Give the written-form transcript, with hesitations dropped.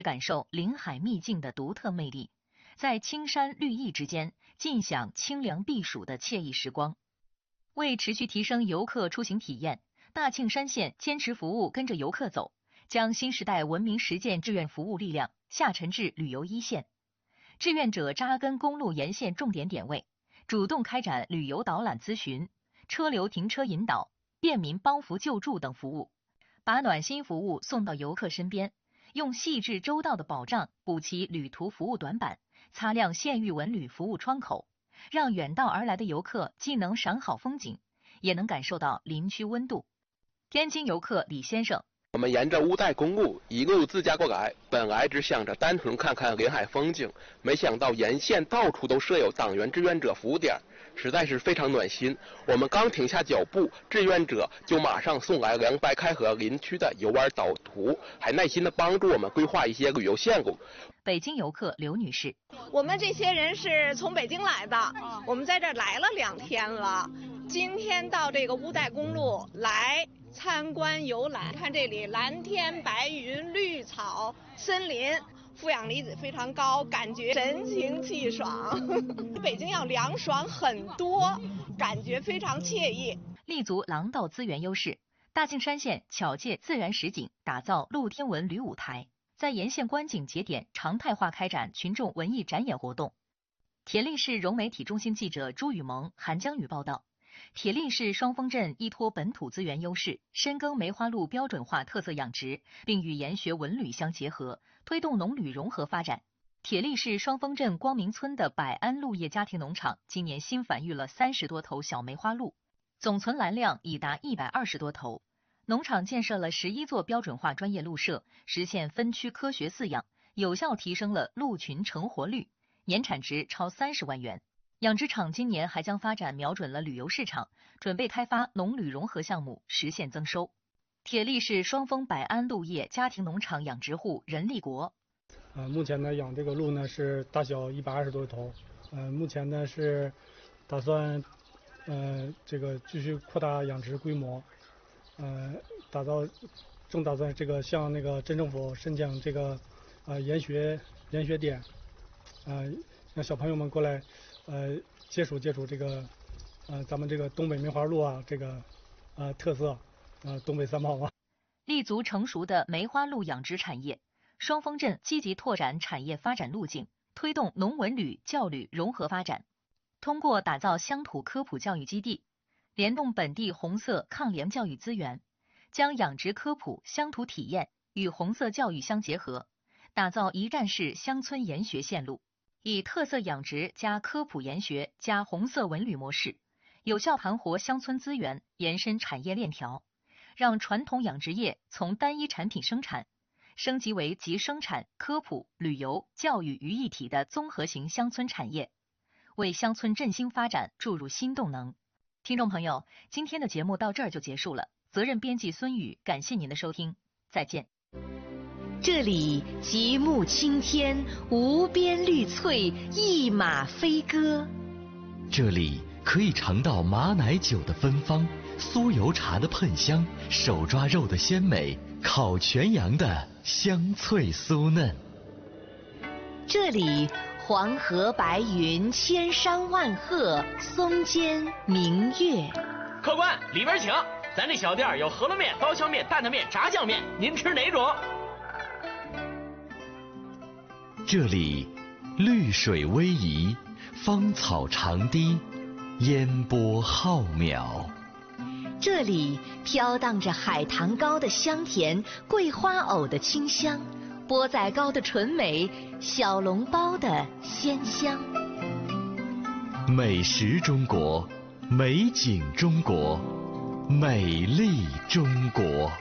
感受临海秘境的独特魅力，在青山绿意之间尽享清凉避暑的惬意时光。为持续提升游客出行体验，大庆山县坚持服务跟着游客走，将新时代文明实践志愿服务力量下沉至旅游一线。志愿者扎根公路沿线重点点位，主动开展旅游导览咨询、车流停车引导、便民帮扶救助等服务，把暖心服务送到游客身边，用细致周到的保障补齐旅途服务短板，擦亮县域文旅服务窗口，让远道而来的游客既能赏好风景，也能感受到林区温度。天津游客李先生， 我们沿着乌代公路一路自驾过来，本来只想着单纯看看临海风景，没想到沿线到处都设有党员志愿者服务点，实在是非常暖心。我们刚停下脚步，志愿者就马上送来凉白开河林区的游玩导图，还耐心的帮助我们规划一些旅游线路。 北京游客刘女士， 我们这些人是从北京来的，我们在这儿来了2天了，今天到这个乌代公路来参观游览，看这里蓝天白云、绿草、森林，负氧离子非常高，感觉神清气爽。比北京要凉爽很多，感觉非常惬意。 立足廊道资源优势，大庆山县巧借自然实景，打造露天文旅舞台，在沿线观景节点常态化开展群众文艺展演活动。铁力市融媒体中心记者朱雨萌、韩江宇报道。铁力市双峰镇依托本土资源优势，深耕梅花鹿标准化特色养殖，并与研学文旅相结合，推动农旅融合发展。铁力市双峰镇光明村的百安鹿业家庭农场今年新繁育了30多头小梅花鹿，总存栏量已达120多头。农场建设了11座标准化专业鹿舍，实现分区科学饲养，有效提升了鹿群成活率，年产值超30万元。养殖场今年还将发展瞄准了旅游市场，准备开发农旅融合项目，实现增收。铁力市双峰百安鹿业家庭农场养殖户任立国， 目前呢养这个鹿呢是大小120多头，目前呢是打算这个继续扩大养殖规模，正打算这个向那个镇政府申请这个研学点，让小朋友们过来接触这个咱们这个东北梅花鹿啊这个特色东北三宝嘛。 立足成熟的梅花鹿养殖产业，双峰镇积极拓展产业发展路径，推动农文旅教旅融合发展。通过打造乡土科普教育基地，联动本地红色抗联教育资源，将养殖科普乡土体验与红色教育相结合，打造一站式乡村研学线路，以特色养殖加科普研学加红色文旅模式，有效盘活乡村资源，延伸产业链条，让传统养殖业从单一产品生产升级为集生产、科普、旅游、教育于一体的综合型乡村产业，为乡村振兴发展注入新动能。听众朋友，今天的节目到这儿就结束了。责任编辑孙宇，感谢您的收听，再见。 这里极目青天，无边绿翠，一马飞歌。 这里可以尝到马奶酒的芬芳，酥油茶的喷香，手抓肉的鲜美，烤全羊的香脆酥嫩。 这里黄河白云，千山万壑，松间明月。 客官，里边请。咱这小店有饸饹面、刀削面、担担面、炸酱面，您吃哪种？ 这里绿水逶迤，芳草长堤，烟波浩渺。 这里飘荡着海棠糕的香甜，桂花藕的清香，钵仔糕的纯美，小笼包的鲜香。 美食中国，美景中国，美丽中国。